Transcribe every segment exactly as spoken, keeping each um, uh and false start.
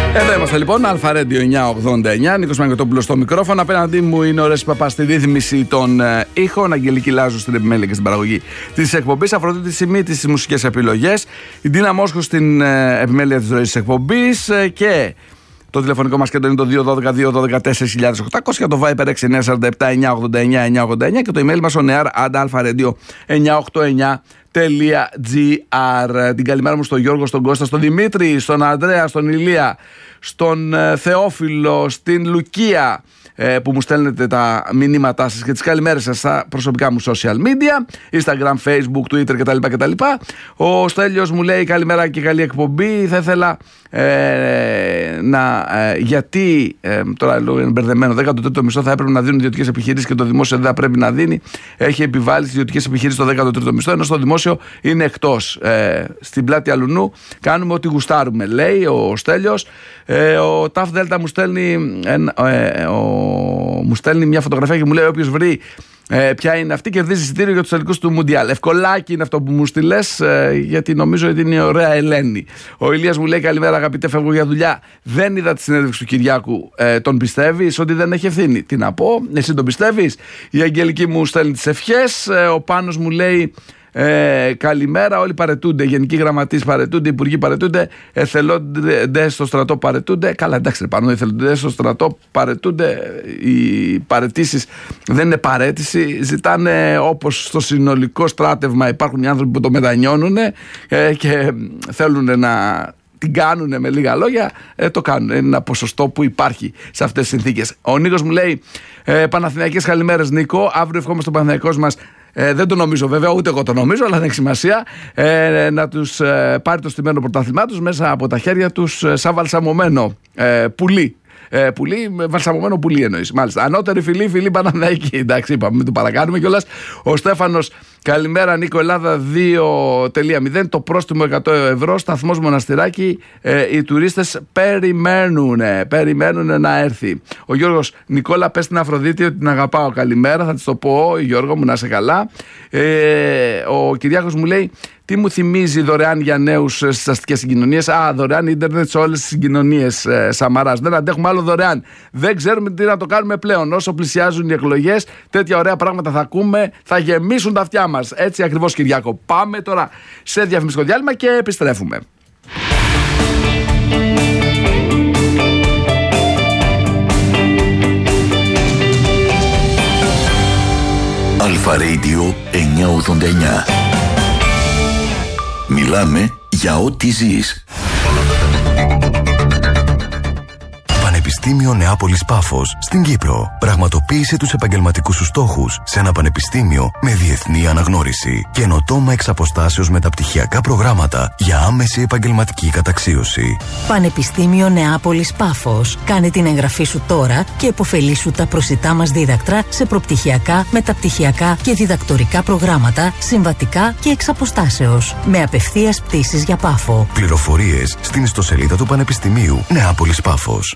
Εδώ είμαστε λοιπόν, Αλφα Radio εννιακόσια ογδόντα εννιά, Νίκος Μαγκοτόπουλος στο μικρόφωνο. Απέναντί μου είναι ο Ρέσης Παπάς στη ρύθμιση των ε, ήχων, Αγγελική Λάζου στην επιμέλεια και στην παραγωγή της εκπομπής, Αφροδίτη Σιμίτη στις μουσικές επιλογές, η Ντίνα Μόσχου στην ε, επιμέλεια της ροής της εκπομπής ε, και το τηλεφωνικό μας κέντρο είναι το δύο ένα δύο δύο ένα δύο τέσσερα οκτώ μηδέν μηδέν, το Viber έξι εννιά τέσσερα επτά εννιά ογδόντα εννιά εννιά ογδόντα εννιά και το email μας on air at alfaradio εννιακόσια ογδόντα εννιά τελεία τζι άρ. Την καλημέρα μου στον Γιώργο, στον Κώστα, στον Δημήτρη, στον Ανδρέα, στον Ηλία, στον ε, Θεόφιλο, στην Λουκία, ε, που μου στέλνετε τα μηνύματά σας και τις καλημέρες σας στα προσωπικά μου social media, Instagram, Facebook, Twitter κτλ. κτλ. Ο Στέλιος μου λέει καλημέρα και καλή εκπομπή. Θα ήθελα ε, να ε, γιατί ε, τώρα λέω είναι μπερδεμένο, δέκατο τρίτο μισθό θα έπρεπε να δίνουν ιδιωτικές επιχειρήσεις και το δημόσιο δεν θα πρέπει να δίνει. Έχει επιβάλει στις ιδιωτικές επιχειρήσεις το δέκατο τρίτο μισθό, ενώ στο δημόσιο είναι εκτός. Ε, στην πλάτη αλουνού κάνουμε ό,τι γουστάρουμε, λέει ο Στέλιος. Ε, ο Ταφ Δέλτα μου στέλνει, ε, ε, ο, μου στέλνει μια φωτογραφία και μου λέει: όποιος βρει ε, ποια είναι αυτή, κερδίζει εισιτήριο για τους τελικούς του Μουντιάλ. Ευκολάκι είναι αυτό που μου στείλες, ε, γιατί νομίζω ότι είναι ωραία Ελένη. Ο Ηλίας μου λέει: καλημέρα, αγαπητέ, φεύγω για δουλειά. Δεν είδα τη συνέντευξη του Κυριάκου. Ε, τον πιστεύεις ότι δεν έχει ευθύνη? Τι να πω, εσύ τον πιστεύεις? Η Αγγελική μου στέλνει τις ευχές. Ε, ο Πάνος μου λέει: Ε, καλημέρα, όλοι παρετούνται. Γενικοί γραμματείς παρετούνται, υπουργοί παρετούνται, εθελόντες στο στρατό παρετούνται. Καλά, εντάξει, πάνω, εθελόντες στο στρατό παρετούνται. Οι παρετήσεις δεν είναι παρέτηση. Ζητάνε, όπως στο συνολικό στράτευμα υπάρχουν οι άνθρωποι που το μετανιώνουν ε, και θέλουν να την κάνουν, με λίγα λόγια, ε, το κάνουν. Είναι ένα ποσοστό που υπάρχει σε αυτές τις συνθήκες. Ο Νίκος μου λέει: ε, Παναθηναϊκές καλημέρες, Νίκο. Αύριο ευχόμαστε ο Παναθηναϊκός μας. Ε, δεν το νομίζω βέβαια, ούτε εγώ το νομίζω, αλλά δεν έχει σημασία. Ε, να τους ε, πάρει το στημένο πρωτάθλημά τους μέσα από τα χέρια τους ε, σαν βαλσαμωμένο ε, πουλί. Ε, πουλί, βαλσαμωμένο πουλί εννοείς. Μάλιστα. Ανώτερη φιλή, φιλή Παναθηναϊκή. Εντάξει, είπαμε, μην το παρακάνουμε κιόλας. Ο Στέφανος, καλημέρα Νίκο, Ελλάδα δύο μηδέν. Το πρόστιμο εκατό ευρώ, σταθμός Μοναστηράκι. Ε, οι τουρίστες περιμένουν, περιμένουν να έρθει. Ο Γιώργος, Νικόλα, πες στην Αφροδίτη ότι την αγαπάω. Καλημέρα, θα της το πω, Γιώργο μου, να είσαι καλά. Ε, ο Κυριάκος μου λέει: τι μου θυμίζει δωρεάν για νέους στις αστικές συγκοινωνίες? Α, δωρεάν ίντερνετ σε όλες τις συγκοινωνίες, ε, Σαμαράς. Δεν αντέχουμε άλλο δωρεάν. Δεν ξέρουμε τι να το κάνουμε πλέον. Όσο πλησιάζουν οι εκλογές, τέτοια ωραία πράγματα θα ακούμε, θα γεμίσουν τα αυτιά μας. Έτσι ακριβώς, Κυριάκο. Πάμε τώρα σε διαφημιστικό διάλειμμα και επιστρέφουμε. Αλφα Radio εννιακόσια ογδόντα εννιά. Μιλάμε για ό,τι ζεις. Πανεπιστήμιο Νεάπολης Πάφος στην Κύπρο. Πραγματοποίησε τους επαγγελματικούς σου στόχους σε ένα πανεπιστήμιο με διεθνή αναγνώριση. Καινοτόμα εξ αποστάσεως μεταπτυχιακά προγράμματα για άμεση επαγγελματική καταξίωση. Πανεπιστήμιο Νεάπολης Πάφος. Κάνε την εγγραφή σου τώρα και επωφελήσου τα προσιτά μας δίδακτρα σε προπτυχιακά, μεταπτυχιακά και διδακτορικά προγράμματα, συμβατικά και εξ αποστάσεως. Με απευθείας πτήσεις για Πάφο. Πληροφορίες στην ιστοσελίδα του Πανεπιστημίου Νεάπολης Πάφος.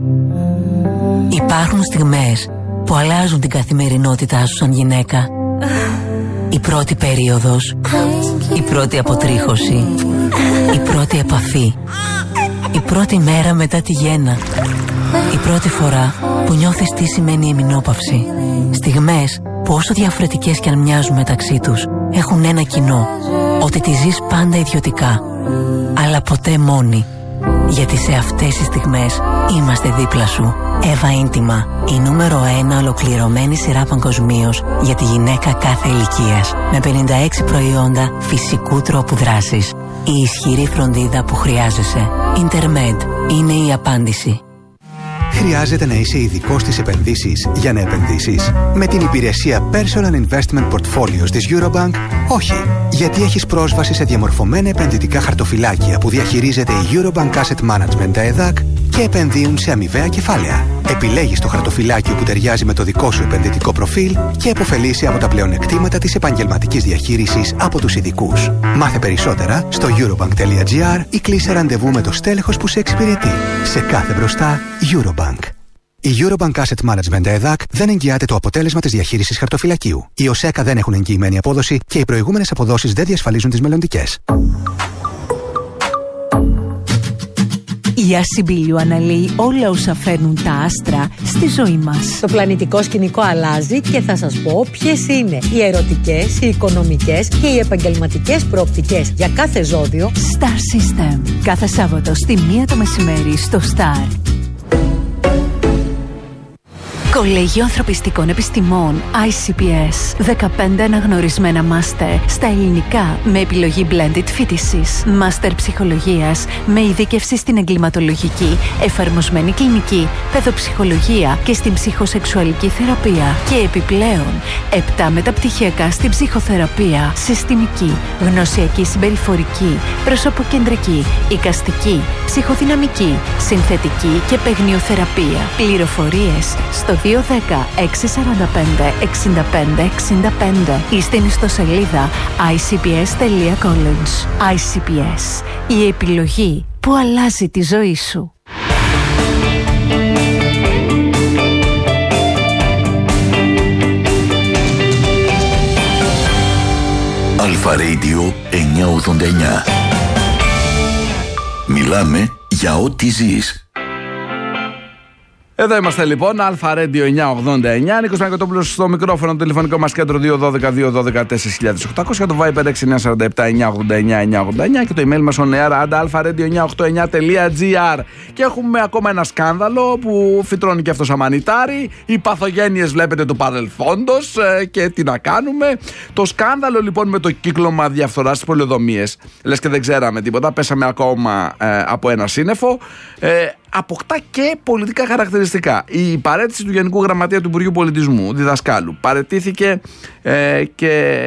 Υπάρχουν στιγμές που αλλάζουν την καθημερινότητά σου σαν γυναίκα. Η πρώτη περίοδος, η πρώτη αποτρίχωση, η πρώτη επαφή, η πρώτη μέρα μετά τη γέννα, η πρώτη φορά που νιώθεις τι σημαίνει εμεινόπαυση. Στιγμές που όσο διαφορετικές κι αν μοιάζουν μεταξύ τους, έχουν ένα κοινό, ότι τη ζεις πάντα ιδιωτικά, αλλά ποτέ μόνη. Γιατί σε αυτές τις στιγμές είμαστε δίπλα σου. Εύα Ίντιμα, η νούμερο ένα ολοκληρωμένη σειρά παγκοσμίως για τη γυναίκα κάθε ηλικίας. Με πενήντα έξι προϊόντα φυσικού τρόπου δράσης. Η ισχυρή φροντίδα που χρειάζεσαι. Intermed είναι η απάντηση. Χρειάζεται να είσαι ειδικός στις επενδύσεις για να επενδύσεις? Με την υπηρεσία Personal Investment Portfolios της Eurobank, όχι. Γιατί έχεις πρόσβαση σε διαμορφωμένα επενδυτικά χαρτοφυλάκια που διαχειρίζεται η Eurobank Asset Management ΕΔΑΚ και επενδύουν σε αμοιβαία κεφάλαια. Επιλέγεις το χαρτοφυλάκιο που ταιριάζει με το δικό σου επενδυτικό προφίλ και επωφελείσαι από τα πλεονεκτήματα της επαγγελματικής διαχείρισης από τους ειδικούς. Μάθε περισσότερα στο eurobank.gr ή κλείσε ραντεβού με το στέλεχος που σε εξυπηρετεί. Σε κάθε μπροστά, Eurobank. Η Eurobank Asset Management ΕΔΑΚ δεν εγγυάται το αποτέλεσμα της διαχείρισης χαρτοφυλακίου. Οι ΟΣΕΚΑ δεν έχουν εγγυημένη απόδοση και οι προηγούμενες αποδόσεις δεν διασφαλίζουν τις μελλοντικές. Η Ασυμπίλιο αναλύει όλα όσα φέρνουν τα άστρα στη ζωή μας. Το πλανητικό σκηνικό αλλάζει και θα σας πω ποιες είναι οι ερωτικές, οι οικονομικές και οι επαγγελματικές προοπτικές για κάθε ζώδιο. Star System. Κάθε Σάββατο στη μία το μεσημέρι στο Star. Κολέγιο Ανθρωπιστικών Επιστημών άι σι πι ες. δεκαπέντε αναγνωρισμένα μάστερ στα ελληνικά με επιλογή blended φοιτησης. Μάστερ ψυχολογίας με ειδίκευση στην εγκληματολογική, εφαρμοσμένη κλινική, παιδοψυχολογία και στην ψυχοσεξουαλική θεραπεία. Και επιπλέον, επτά μεταπτυχιακά στην ψυχοθεραπεία, συστημική, γνωσιακή συμπεριφορική, προσωποκεντρική, εικαστική, ψυχοδυναμική, συνθετική και παιγνιοθεραπεία. Πληροφορίες στο δύο ένα μηδέν έξι τέσσερα πέντε έξι πέντε έξι πέντε ή στην ιστοσελίδα άι σι πι ες τελεία college. άι σι πι ες, η επιλογή που αλλάζει τη ζωή σου. Αλφα Radio εννιακόσια ογδόντα εννιά. Μιλάμε για ό,τι ζεις. Εδώ είμαστε λοιπόν, Αλφα Radio εννιακόσια ογδόντα εννιά. Νίκος Μαγκοτόπουλος στο μικρόφωνο, το τηλεφωνικό μας κέντρο δύο ένα δύο δύο ένα δύο τέσσερα οκτώ μηδέν μηδέν, το Viber έξι εννιά τέσσερα επτά εννιακόσια ογδόντα εννιά εννιακόσια ογδόντα εννιά και το email μας on air at alpha radio εννιακόσια ογδόντα εννιά τελεία τζι άρ. Και έχουμε ακόμα ένα σκάνδαλο που φυτρώνει και αυτό σαν μανιτάρι. Οι παθογένειες βλέπετε του παρελθόντος και τι να κάνουμε. Το σκάνδαλο λοιπόν με το κύκλωμα διαφθοράς στις πολεοδομίες, λες και δεν ξέραμε τίποτα, πέσαμε ακόμα ε, από ένα σύννεφο. Ε, αποκτά και πολιτικά χαρακτηριστικά. Η παραίτηση του Γενικού Γραμματέα του Υπουργείου Πολιτισμού, διδασκάλου, παραιτήθηκε ε, και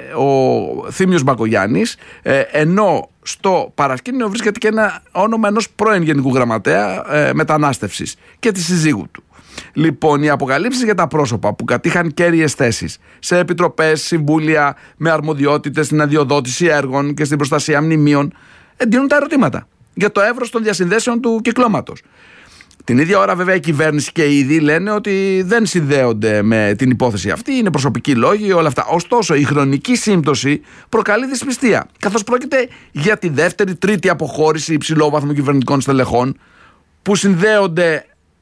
ο Θήμιος Μπακογιάννης, ε, ενώ στο παρασκήνιο βρίσκεται και ένα όνομα ενός πρώην Γενικού Γραμματέα ε, μετανάστευσης και της συζύγου του. Λοιπόν, οι αποκαλύψεις για τα πρόσωπα που κατήχαν κέρυες θέσεις σε επιτροπές, συμβούλια με αρμοδιότητες στην αδειοδότηση έργων και στην προστασία μνημείων εντείνουν τα ερωτήματα για το εύρος των διασυνδέσεων του κυκλώματος. Την ίδια ώρα, βέβαια, η κυβέρνηση και οι ίδιοι λένε ότι δεν συνδέονται με την υπόθεση αυτή, είναι προσωπικοί λόγοι, όλα αυτά. Ωστόσο, η χρονική σύμπτωση προκαλεί δυσπιστία, καθώς πρόκειται για τη δεύτερη, τρίτη αποχώρηση υψηλόβαθμου κυβερνητικών στελεχών που συνδέονται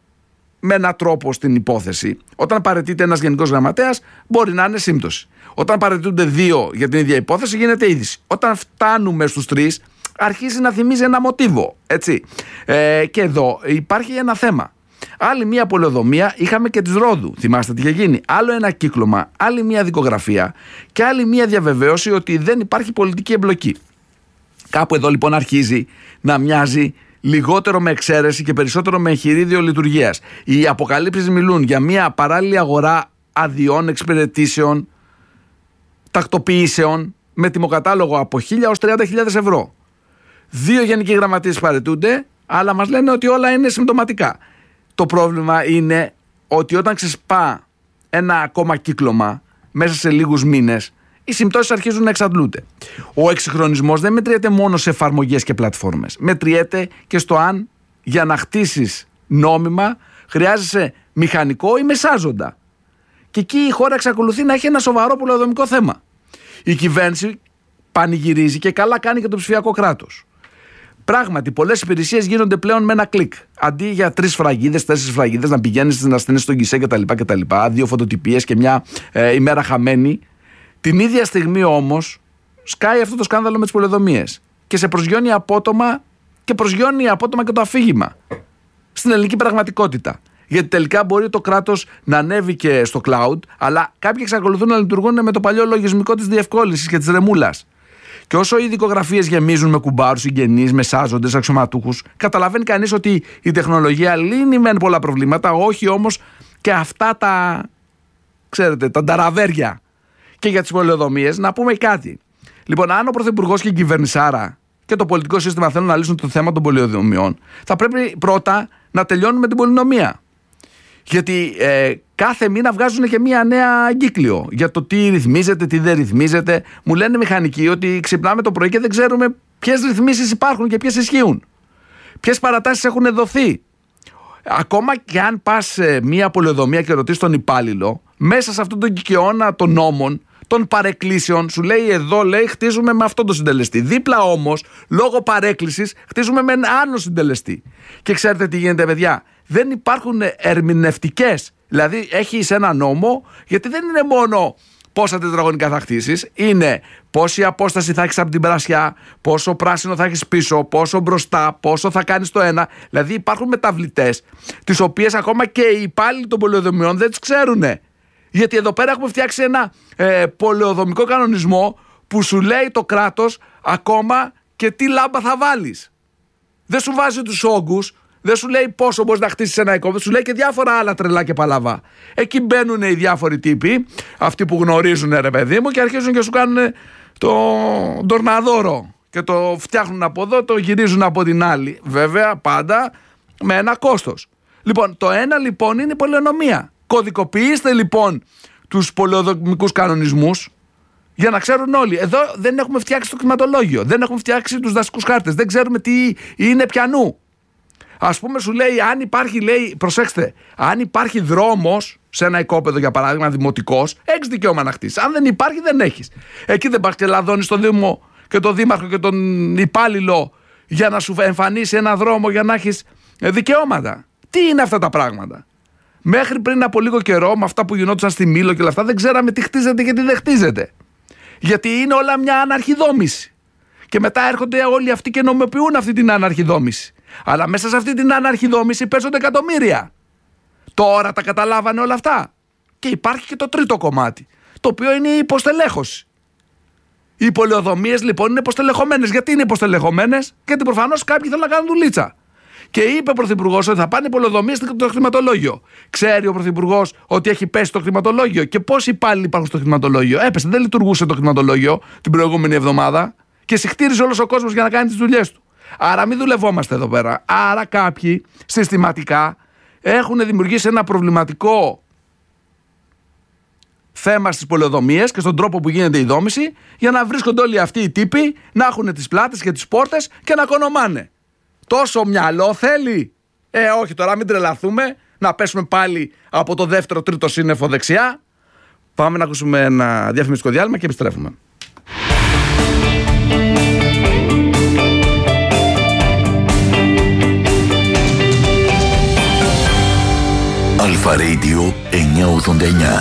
με έναν τρόπο στην υπόθεση. Όταν παραιτείται ένας γενικός γραμματέας, μπορεί να είναι σύμπτωση. Όταν παραιτούνται δύο για την ίδια υπόθεση, γίνεται είδηση. Όταν φτάνουμε στους τρεις, αρχίζει να θυμίζει ένα μοτίβο, έτσι. Ε, και εδώ υπάρχει ένα θέμα. Άλλη μία πολεοδομία είχαμε και της Ρόδου, θυμάστε τι είχε γίνει. Άλλο ένα κύκλωμα, άλλη μία δικογραφία και άλλη μία διαβεβαίωση ότι δεν υπάρχει πολιτική εμπλοκή. Κάπου εδώ λοιπόν αρχίζει να μοιάζει λιγότερο με εξαίρεση και περισσότερο με εγχειρίδιο λειτουργίας. Οι αποκαλύψεις μιλούν για μία παράλληλη αγορά αδειών, εξυπηρετήσεων, τακτοποιήσεων με τιμοκατάλογο από χίλια έως τριάντα χιλιάδες ευρώ. Δύο γενικοί γραμματείς παραιτούνται, αλλά μας λένε ότι όλα είναι συμπτωματικά. Το πρόβλημα είναι ότι όταν ξεσπά ένα ακόμα κύκλωμα μέσα σε λίγους μήνες, οι συμπτώσεις αρχίζουν να εξαντλούνται. Ο εξυγχρονισμός δεν μετριέται μόνο σε εφαρμογές και πλατφόρμες. Μετριέται και στο αν για να χτίσεις νόμιμα χρειάζεσαι μηχανικό ή μεσάζοντα. Και εκεί η χώρα εξακολουθεί να έχει ένα σοβαρό πολεοδομικό θέμα. Η κυβέρνηση πανηγυρίζει και καλά κάνει και το ψηφιακό κράτος. Πράγματι, πολλές υπηρεσίες γίνονται πλέον με ένα κλικ. Αντί για τρεις σφραγίδες, τέσσερις σφραγίδες, να πηγαίνεις να στείνεις στον γκισέ κτλ. κτλ. Δύο φωτοτυπίες και μια ε, ημέρα χαμένη. Την ίδια στιγμή όμως σκάει αυτό το σκάνδαλο με τις πολεοδομίες. Και σε προσγειώνει απότομα και προσγειώνει απότομα και το αφήγημα στην ελληνική πραγματικότητα. Γιατί τελικά μπορεί το κράτος να ανέβει και στο cloud, αλλά κάποιοι εξακολουθούν να λειτουργούν με το παλιό λογισμικό της διευκόλυνσης και της ρεμούλας. Και όσο οι δικογραφίες γεμίζουν με κουμπάρους, συγγενείς, μεσάζοντες, αξιωματούχους, καταλαβαίνει κανείς ότι η τεχνολογία λύνει μεν πολλά προβλήματα, όχι όμως και αυτά τα, ξέρετε, τα νταραβέρια. Και για τις πολεοδομίες να πούμε κάτι. Λοιπόν, αν ο Πρωθυπουργός και η κυβερνησάρα και το πολιτικό σύστημα θέλουν να λύσουν το θέμα των πολεοδομιών, θα πρέπει πρώτα να τελειώνουν με την πολυνομία. Γιατί ε, κάθε μήνα βγάζουν και μία νέα εγκύκλιο για το τι ρυθμίζεται, τι δεν ρυθμίζεται. Μου λένε μηχανικοί ότι ξυπνάμε το πρωί και δεν ξέρουμε ποιες ρυθμίσεις υπάρχουν και ποιες ισχύουν. Ποιες παρατάσεις έχουν δοθεί. Ακόμα και αν πας σε μία πολεοδομία και ρωτήσεις τον υπάλληλο, μέσα σε αυτόν τον κικαιώνα των νόμων, των παρεκκλήσεων. Σου λέει εδώ, λέει, χτίζουμε με αυτόν τον συντελεστή. Δίπλα όμως, λόγω παρέκκλησης, χτίζουμε με έναν άλλο συντελεστή. Και ξέρετε τι γίνεται, παιδιά? Δεν υπάρχουν ερμηνευτικές. Δηλαδή, έχεις ένα νόμο, γιατί δεν είναι μόνο πόσα τετραγωνικά θα χτίσεις, είναι πόση απόσταση θα έχεις από την πρασιά, πόσο πράσινο θα έχεις πίσω, πόσο μπροστά, πόσο θα κάνεις το ένα. Δηλαδή, υπάρχουν μεταβλητές, τις οποίες ακόμα και οι υπάλληλοι των πολεοδομιών δεν τις ξέρουν. Γιατί εδώ πέρα έχουμε φτιάξει ένα ε, πολεοδομικό κανονισμό που σου λέει το κράτος ακόμα και τι λάμπα θα βάλεις. Δεν σου βάζει τους όγκους, δεν σου λέει πόσο μπορείς να χτίσεις ένα οικόπεδο, σου λέει και διάφορα άλλα τρελά και παλαβά. Εκεί μπαίνουν οι διάφοροι τύποι, αυτοί που γνωρίζουν, ρε παιδί μου, και αρχίζουν και σου κάνουν το ντορναδόρο. Και το φτιάχνουν από εδώ, το γυρίζουν από την άλλη. Βέβαια, πάντα με ένα κόστος. Λοιπόν, το ένα λοιπόν είναι η πολεονομία. Κωδικοποιήστε λοιπόν τους πολεοδομικούς κανονισμούς για να ξέρουν όλοι. Εδώ δεν έχουμε φτιάξει το κτηματολόγιο, δεν έχουμε φτιάξει τους δασικούς χάρτες, δεν ξέρουμε τι είναι πιανού. Ας πούμε, σου λέει, αν υπάρχει, λέει, προσέξτε, αν υπάρχει δρόμος σε ένα οικόπεδο, για παράδειγμα, δημοτικός, έχεις δικαίωμα να χτίσεις. Αν δεν υπάρχει, δεν έχεις. Εκεί δεν πας και λαδώνεις τον Δήμο και τον Δήμαρχο και τον υπάλληλο για να σου εμφανίσει ένα δρόμο για να έχεις δικαιώματα. Τι είναι αυτά τα πράγματα? Μέχρι πριν από λίγο καιρό, με αυτά που γινόντουσαν στη Μήλο και όλα αυτά, δεν ξέραμε τι χτίζεται και τι δεν χτίζεται. Γιατί είναι όλα μια αναρχιδόμηση. Και μετά έρχονται όλοι αυτοί και νομιμοποιούν αυτή την αναρχιδόμηση. Αλλά μέσα σε αυτή την αναρχιδόμηση παίζονται εκατομμύρια. Τώρα τα καταλάβανε όλα αυτά. Και υπάρχει και το τρίτο κομμάτι, το οποίο είναι η υποστελέχωση. Οι πολεοδομίες λοιπόν είναι υποστελεχωμένες. Γιατί είναι υποστελεχωμένες? Γιατί προφανώς κάποιοι θέλουν να κάνουν δουλίτσα. Και είπε ο Πρωθυπουργός ότι θα πάνε οι πολεοδομίες στο χρηματολόγιο. Ξέρει ο Πρωθυπουργός ότι έχει πέσει το χρηματολόγιο? Και πόσοι υπάλληλοι υπάρχουν στο χρηματολόγιο? Έπεσε, δεν λειτουργούσε το χρηματολόγιο την προηγούμενη εβδομάδα και συχτήριζε όλος ο κόσμος για να κάνει τις δουλειές του. Άρα μην δουλευόμαστε εδώ πέρα. Άρα κάποιοι συστηματικά έχουν δημιουργήσει ένα προβληματικό θέμα στις πολεοδομίες και στον τρόπο που γίνεται η δόμηση, για να βρίσκονται όλοι αυτοί οι τύποι να έχουν τις πλάτες και τις πόρτες και να κονομάνε. Τόσο μυαλό θέλει? Ε, όχι, τώρα μην τρελαθούμε, να πέσουμε πάλι από το δεύτερο τρίτο σύννεφο δεξιά. Πάμε να ακούσουμε ένα διαφημιστικό διάλειμμα και επιστρέφουμε. Αλφα Radio εννιακόσια ογδόντα εννιά.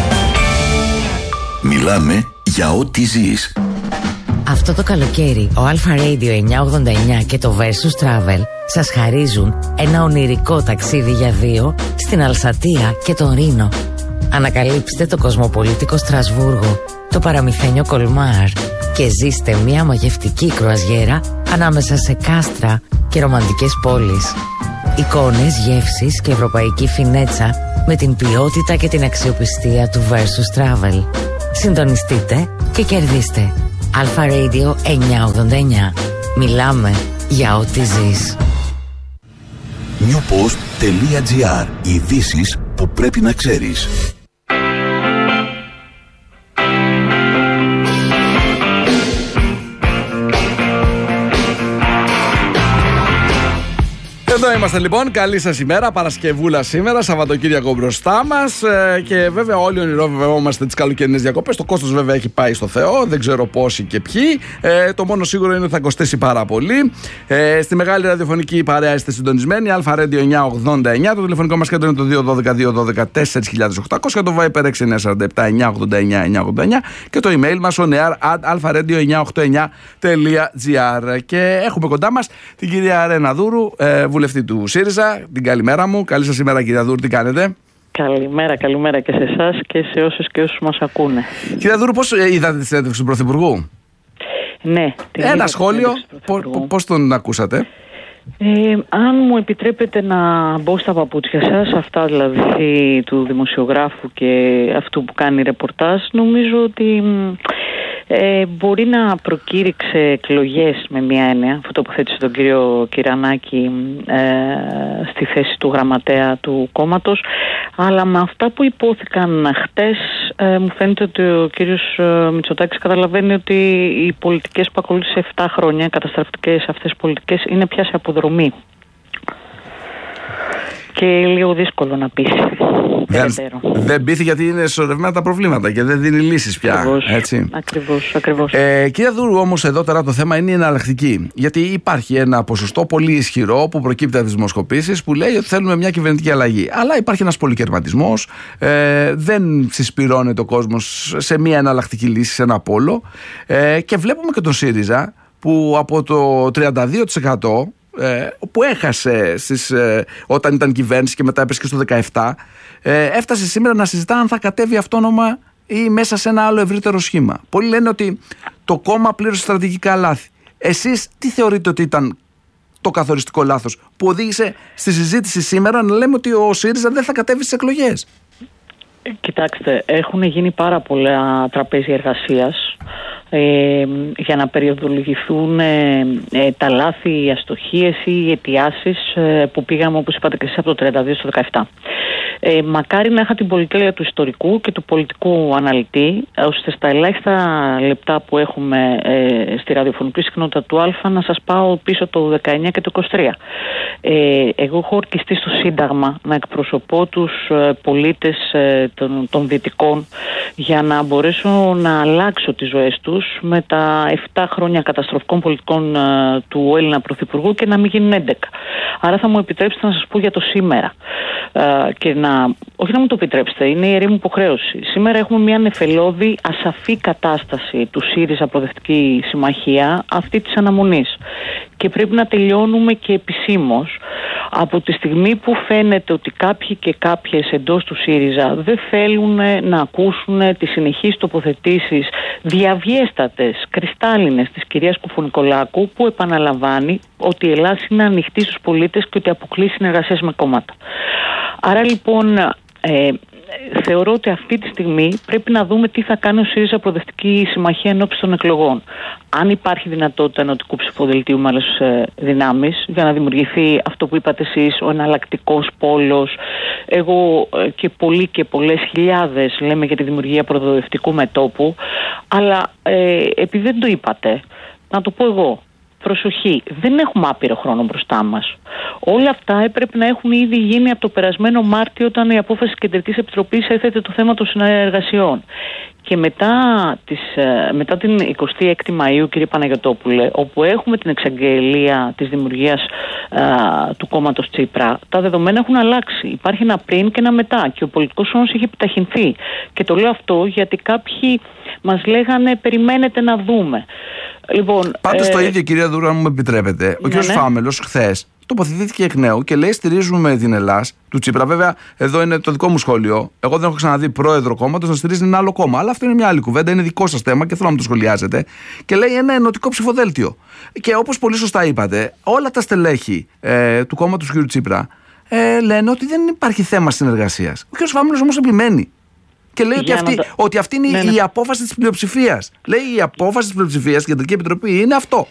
Μιλάμε για ό,τι ζεις. Αυτό το καλοκαίρι ο Αλφα Radio εννιακόσια ογδόντα εννιά και το Versus Travel σας χαρίζουν ένα ονειρικό ταξίδι για δύο στην Αλσατία και τον Ρήνο. Ανακαλύψτε το κοσμοπολίτικο Στρασβούργο, το παραμυθένιο Κολμάρ και ζήστε μια μαγευτική κρουαζιέρα ανάμεσα σε κάστρα και ρομαντικές πόλεις. Εικόνες, γεύσεις και ευρωπαϊκή φινέτσα με την ποιότητα και την αξιοπιστία του Versus Travel. Συντονιστείτε και κερδίστε. Αλφα Radio εννιακόσια ογδόντα εννιά. Μιλάμε για ό,τι ζεις. newpost.gr. Ειδήσεις που πρέπει να ξέρεις. Εδώ είμαστε λοιπόν, καλή σας ημέρα, Παρασκευούλα σήμερα, Σαββατοκύριακο μπροστά μας ε, και βέβαια όλοι ονειρεύομαστε τις καλοκαιρινές διακοπές. Το κόστος βέβαια έχει πάει στο Θεό, δεν ξέρω πόσοι και ποιοι. Ε, το μόνο σίγουρο είναι ότι θα κοστίσει πάρα πολύ. Ε, στη μεγάλη ραδιοφωνική παρέα είστε συντονισμένοι, Αλφα Radio εννιακόσια ογδόντα εννιά, το τηλεφωνικό μας κέντρο είναι το δύο ένα δύο δύο ένα δύο τέσσερα χιλιάδες οκτακόσια, το Viber έξι εννιά τέσσερα επτά εννιακόσια ογδόντα εννιά εννιακόσια ογδόντα εννιά και το email μας on air at alfaradio εννιακόσια ογδόντα εννιά τελεία gr. Και έχουμε κοντά μας την κυρία Ρένα Δούρου, ε, βουλευτή του ΣΥΡΙΖΑ. Την καλημέρα μου. Καλή σας ημέρα, κυρία Δούρου, τι κάνετε? Καλημέρα, καλημέρα και σε εσάς και σε όσους και όσους μας ακούνε. Κυρία Δούρου, πώς είδατε τη συνέντευξη του Πρωθυπουργού? Ναι. Ένα σχόλιο, πώς τον ακούσατε? Ε, αν μου επιτρέπετε να μπω στα παπούτσια σας, αυτά δηλαδή του δημοσιογράφου και αυτού που κάνει ρεπορτάζ, νομίζω ότι ε, μπορεί να προκήρυξε εκλογές με μια έννοια, αυτό τοποθέτησε τον κύριο Κυρανάκη ε, στη θέση του γραμματέα του κόμματος, αλλά με αυτά που υπόθηκαν χτες ε, μου φαίνεται ότι ο κύριος Μητσοτάκης καταλαβαίνει ότι οι πολιτικές που ακολούθησε επτά χρόνια, οι καταστροφικές αυτές πολιτικές, είναι πια σε αποδρομή. και λίγο δύσκολο να πείσει. Δεν, δεν πείθει γιατί είναι σωρευμένα τα προβλήματα και δεν δίνει λύσεις πια. Ακριβώς, έτσι. ακριβώς, ακριβώς. Ε, κυρία Δούρου, όμως εδώ τώρα το θέμα είναι η εναλλακτική. Γιατί υπάρχει ένα ποσοστό πολύ ισχυρό που προκύπτει από τις δημοσκοπήσεις που λέει ότι θέλουμε μια κυβερνητική αλλαγή. Αλλά υπάρχει ένας πολυκερματισμός, ε, δεν συσπηρώνεται ο κόσμος σε μια εναλλακτική λύση, σε ένα πόλο. Ε, και βλέπουμε και τον ΣΥΡΙΖΑ που από το τριάντα δύο τοις εκατό που έχασε στις, όταν ήταν κυβέρνηση και μετά έπεσε και στο δεκαεπτά, έφτασε σήμερα να συζητά αν θα κατέβει αυτόνομα ή μέσα σε ένα άλλο ευρύτερο σχήμα. Πολλοί λένε ότι το κόμμα πλήρωσε στρατηγικά λάθη. Εσείς τι θεωρείτε ότι ήταν το καθοριστικό λάθος που οδήγησε στη συζήτηση σήμερα να λέμε ότι ο ΣΥΡΙΖΑ δεν θα κατέβει στις εκλογές? Κοιτάξτε, έχουν γίνει πάρα πολλά τραπέζια εργασίας ε, για να περιοδολογηθούν ε, ε, τα λάθη, οι αστοχίες ή οι αιτιάσεις ε, που πήγαμε, όπως είπατε και εσείς, από το τριάντα δύο στο δεκαεπτά. Ε, μακάρι να είχα την πολυτέλεια του ιστορικού και του πολιτικού αναλυτή, ώστε στα ελάχιστα λεπτά που έχουμε ε, στη ραδιοφωνική συχνότητα του Α να σας πάω πίσω το δεκαεννιά και το είκοσι τρία. Ε, εγώ έχω ορκιστεί στο Σύνταγμα να εκπροσωπώ τους ε, πολίτες ε, των, των Δυτικών για να μπορέσω να αλλάξω τις ζωές τους με τα επτά χρόνια καταστροφικών πολιτικών ε, του Έλληνα Πρωθυπουργού και να μην γίνουν έντεκα. Άρα θα μου επιτρέψετε να σας πω για το σήμερα. Ε, και να, όχι να μου το επιτρέψετε, είναι η ιερή μου υποχρέωση. Σήμερα έχουμε μια νεφελώδη ασαφή κατάσταση του ΣΥΡΙΖΑ Προοδευτική Συμμαχία αυτή της αναμονής. Και πρέπει να τελειώνουμε και επισήμως από τη στιγμή που φαίνεται ότι κάποιοι και κάποιες εντός του ΣΥΡΙΖΑ δεν θέλουν να ακούσουν τις συνεχείς τοποθετήσεις διαβιέστατες, κρυστάλλινες της κυρίας Κουφονικολάκου, που επαναλαμβάνει ότι η Ελλάδα είναι ανοιχτή στους πολίτες και ότι αποκλεί συνεργασίες με κόμματα. Άρα λοιπόν ε, θεωρώ ότι αυτή τη στιγμή πρέπει να δούμε τι θα κάνει ο ΣΥΡΙΖΑ Προοδευτική Συμμαχία ενόψει των εκλογών. Αν υπάρχει δυνατότητα ενωτικού ψηφοδελτίου με άλλες ε, δυνάμεις για να δημιουργηθεί αυτό που είπατε εσείς, ο εναλλακτικός πόλος. Εγώ ε, και πολλοί και πολλές χιλιάδες λέμε για τη δημιουργία προοδευτικού μετώπου, αλλά ε, επειδή δεν το είπατε, να το πω εγώ. Προσοχή, δεν έχουμε άπειρο χρόνο μπροστά μας. Όλα αυτά έπρεπε να έχουν ήδη γίνει από το περασμένο Μάρτιο, όταν η απόφαση της Κεντρικής Επιτροπής έθετε το θέμα των συνεργασιών. Και μετά, τις, μετά την εικοστή έκτη Μαΐου, κύριε Παναγιωτόπουλε, όπου έχουμε την εξαγγελία της δημιουργίας α, του κόμματος Τσίπρα, τα δεδομένα έχουν αλλάξει. Υπάρχει ένα πριν και ένα μετά και ο πολιτικός όρος έχει επιταχυνθεί. Και το λέω αυτό γιατί κάποιοι μας λέγανε περιμένετε να δούμε. Λοιπόν, Πάντως ε... το ίδιο, κυρία Δούρα, αν μου επιτρέπετε, ο κ. Ναι, ναι. Φάμελος χθες τοποθετήθηκε εκ νέου και λέει: στηρίζουμε την Ελλάς του Τσίπρα. Βέβαια, εδώ είναι το δικό μου σχόλιο. Εγώ δεν έχω ξαναδεί πρόεδρο κόμματος να στηρίζει ένα άλλο κόμμα. Αλλά αυτό είναι μια άλλη κουβέντα, είναι δικό σας θέμα και θέλω να μου το σχολιάζετε. Και λέει ένα ενωτικό ψηφοδέλτιο. Και όπως πολύ σωστά είπατε, όλα τα στελέχη ε, του κόμματος του κ. Τσίπρα ε, λένε ότι δεν υπάρχει θέμα συνεργασίας. Ο κ. Φάμελος όμως επιμένει. Και λέει ότι αυτή, το... ότι αυτή είναι ναι, ναι. η απόφαση της πλειοψηφίας. Λέει η απόφαση της πλειοψηφίας, η Κεντρική Επιτροπή, είναι αυτό.